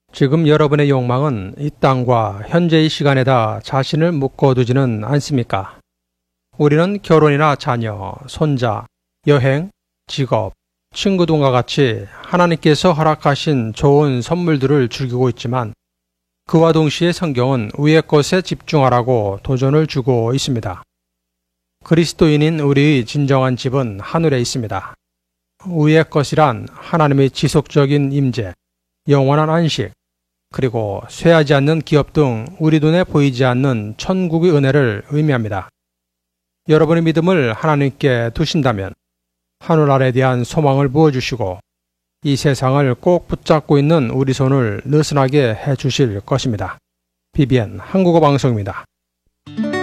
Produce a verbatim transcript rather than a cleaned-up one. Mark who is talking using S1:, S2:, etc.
S1: 지금 여러분의 욕망은 이 땅과 현재의 시간에다 자신을 묶어두지는 않습니까? 우리는 결혼이나 자녀, 손자, 여행, 직업, 친구 등과 같이 하나님께서 허락하신 좋은 선물들을 즐기고 있지만 그와 동시에 성경은 위의 것에 집중하라고 도전을 주고 있습니다. 그리스도인인 우리의 진정한 집은 하늘에 있습니다. 위의 것이란 하나님의 지속적인 임재, 영원한 안식, 그리고 쇠하지 않는 기업 등 우리 눈에 보이지 않는 천국의 은혜를 의미합니다. 여러분의 믿음을 하나님께 두신다면 하늘 아래에 대한 소망을 부어주시고 이 세상을 꼭 붙잡고 있는 우리 손을 느슨하게 해주실 것입니다. 비비엔 한국어 방송입니다.